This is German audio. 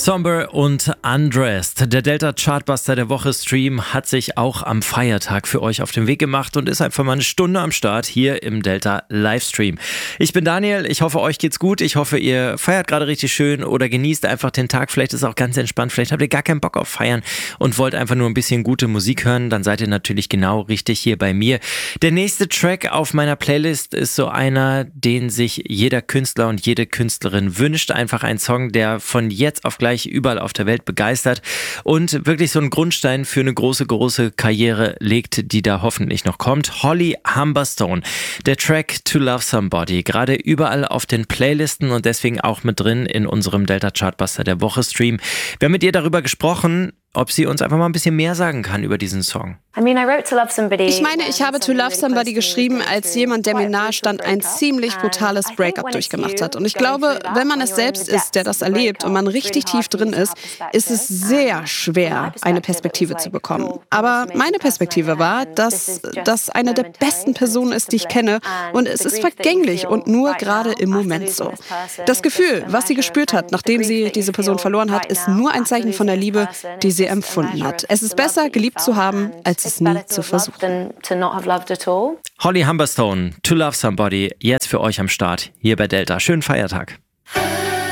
Somber und Undressed. Der Delta Chartbuster der Woche Stream hat sich auch am Feiertag für euch auf den Weg gemacht und ist einfach mal eine Stunde am Start hier im Delta Livestream. Ich bin Daniel, ich hoffe euch geht's gut, ich hoffe ihr feiert gerade richtig schön oder genießt einfach den Tag, vielleicht ist es auch ganz entspannt, vielleicht habt ihr gar keinen Bock auf Feiern und wollt einfach nur ein bisschen gute Musik hören, dann seid ihr natürlich genau richtig hier bei mir. Der nächste Track auf meiner Playlist ist so einer, den sich jeder Künstler und jede Künstlerin wünscht, einfach ein Song, der von jetzt auf gleich überall auf der Welt begeistert und wirklich so einen Grundstein für eine große Karriere legt, die da hoffentlich noch kommt. Holly Humberstone, der Track To Love Somebody, gerade überall auf den Playlisten und deswegen auch mit drin in unserem Delta Chartbuster der Woche Stream. Wir haben mit ihr darüber gesprochen, ob sie uns einfach mal ein bisschen mehr sagen kann über diesen Song. Ich meine, ich habe To Love Somebody geschrieben, als jemand, der mir nahe stand, ein ziemlich brutales Breakup durchgemacht hat. Und ich glaube, wenn man es selbst ist, der das erlebt und man richtig tief drin ist, ist es sehr schwer, eine Perspektive zu bekommen. Aber meine Perspektive war, dass das eine der besten Personen ist, die ich kenne. Und es ist vergänglich und nur gerade im Moment so. Das Gefühl, was sie gespürt hat, nachdem sie diese Person verloren hat, ist nur ein Zeichen von der Liebe, die sie empfunden hat. Es ist besser, geliebt zu haben, als es nie zu versuchen. Holly Humberstone, To Love Somebody, jetzt für euch am Start, hier bei Delta. Schönen Feiertag.